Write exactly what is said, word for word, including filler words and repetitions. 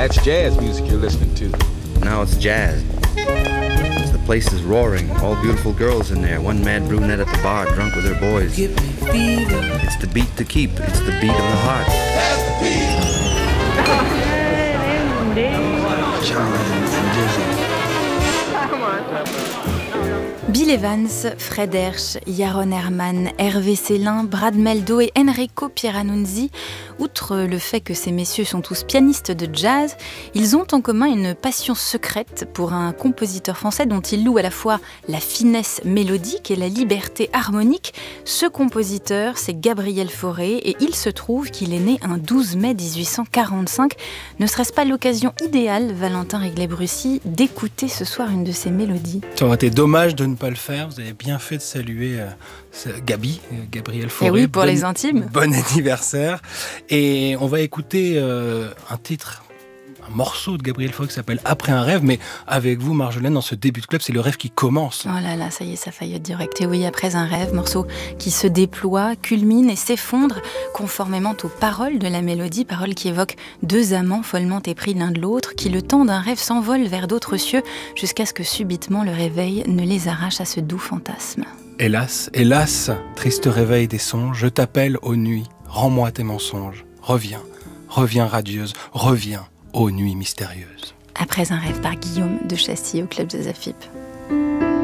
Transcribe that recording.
That's jazz music you're listening to. Now it's jazz. The place is roaring, all beautiful girls in there. One mad brunette at the bar, drunk with her boys. Give me fever. It's the beat to keep. It's the beat of the heart. That's the beat. Charlie and Dizzy. Bill Evans, Fred Hersch, Yaron Herman, Hervé Célin, Brad Meldo et Enrico Pieranunzi, outre le fait que ces messieurs sont tous pianistes de jazz, ils ont en commun une passion secrète pour un compositeur français dont ils louent à la fois la finesse mélodique et la liberté harmonique. Ce compositeur, c'est Gabriel Fauré et il se trouve qu'il est né un douze mai dix-huit cent quarante-cinq. Ne serait-ce pas l'occasion idéale, Valentin Réglet-Brussy, d'écouter ce soir une de ses mélodies? Ça aurait été dommage de ne pas le faire. Vous avez bien fait de saluer euh, Gabi, Gabriel Fauré. Et oui, pour bon, les intimes. Bon anniversaire. Et on va écouter euh, un titre, un morceau de Gabriel Fauré qui s'appelle Après un rêve. Mais avec vous, Marjolaine, dans ce début de club, c'est le rêve qui commence. Oh là là, ça y est, ça faillit être direct. Et oui, Après un rêve, morceau qui se déploie, culmine et s'effondre conformément aux paroles de la mélodie, paroles qui évoquent deux amants follement épris l'un de l'autre, qui le temps d'un rêve s'envolent vers d'autres cieux, jusqu'à ce que subitement le réveil ne les arrache à ce doux fantasme. Hélas, hélas, triste réveil des songes, je t'appelle aux nuits, rends-moi tes mensonges. Reviens, reviens radieuse, reviens, ô nuit mystérieuse. Après un rêve par Guillaume de Chassis au Club des Afip.